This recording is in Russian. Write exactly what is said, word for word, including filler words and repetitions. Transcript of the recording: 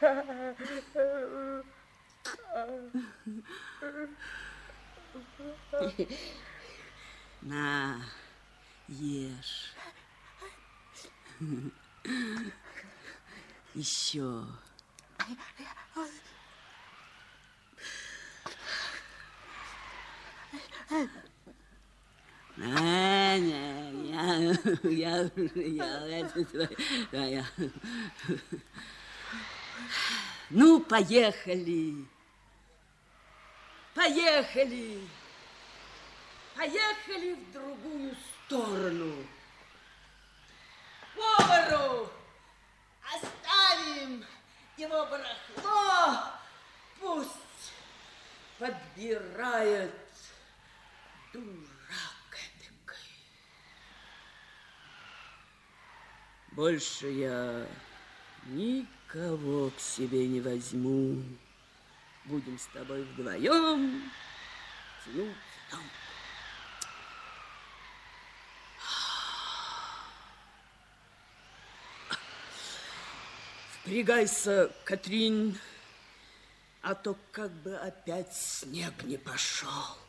На, ешь. Еще. А, не, я, я уже ел, это твоя. Ну, поехали. Поехали. Поехали в другую сторону. Повару оставим его барахло, пусть подбирает дурак эдакой. Больше я никого к себе не возьму. Будем с тобой вдвоем тянуть там. Впрягайся, Катрин, а то как бы опять снег не пошел.